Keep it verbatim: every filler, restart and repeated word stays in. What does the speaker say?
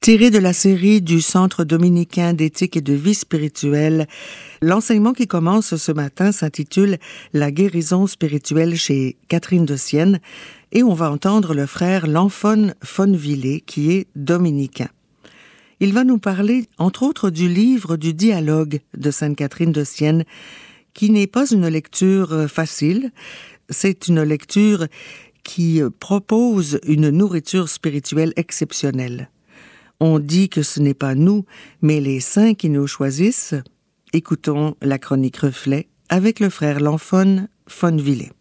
Tiré de la série du Centre dominicain d'éthique et de vie spirituelle, l'enseignement qui commence ce matin s'intitule « La guérison spirituelle chez Catherine de Sienne » et on va entendre le frère Lanfone Fonvillé qui est dominicain. Il va nous parler, entre autres, du livre du dialogue de Sainte Catherine de Sienne, qui n'est pas une lecture facile, c'est une lecture qui propose une nourriture spirituelle exceptionnelle. On dit que ce n'est pas nous, mais les saints qui nous choisissent. Écoutons la chronique Reflet avec le frère Lanfone Fonvillé.